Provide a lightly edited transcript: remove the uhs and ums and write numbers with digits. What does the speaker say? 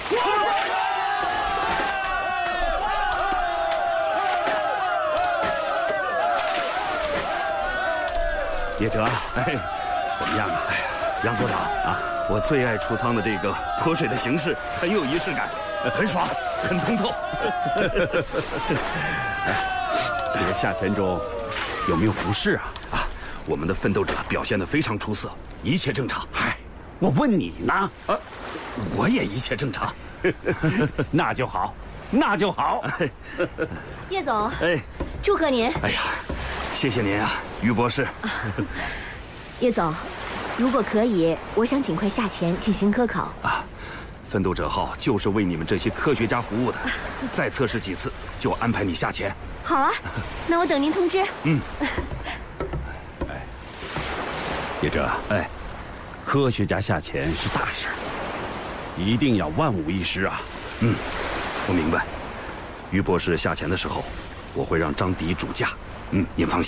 叶哲，哎，怎么样啊？哎呀，杨所长啊，我最爱出舱的这个泼水的形式，很有仪式感，很爽，很通透。 哎，这个下潜中有没有不适啊？ 啊，我们的奋斗者表现得非常出色，一切正常。 嗨，我问你呢。 我也一切正常。 那就好，那就好。 叶总， 哎， 祝贺您！ 哎呀，谢谢您啊，于博士。 叶总，如果可以，我想尽快下潜进行科考。 啊，奋斗者号就是为你们这些科学家服务的，再测试几次就安排你下潜。 好啊，那我等您通知。 嗯。 哎，叶哲，哎，科学家下潜是大事，一定要万无一失啊。 嗯，我明白。于博士下潜的时候，我会让张迪主驾。您放心。